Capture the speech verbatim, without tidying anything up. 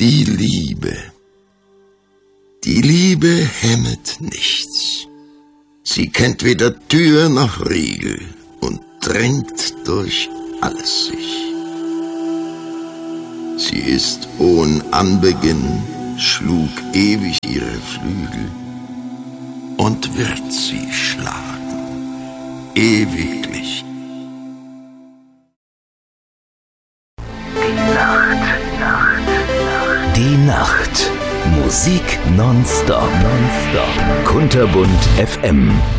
Die Liebe. Die Liebe hemmet nichts. Sie kennt weder Tür noch Riegel und drängt durch alles sich. Sie ist ohn Anbeginn, schlug ewig ihre Flügel und wird sie schlagen, ewiglich. Die Nacht, Nacht, Nacht. Die Nacht. Musik nonstop. Nonstop. Kunterbunt F M.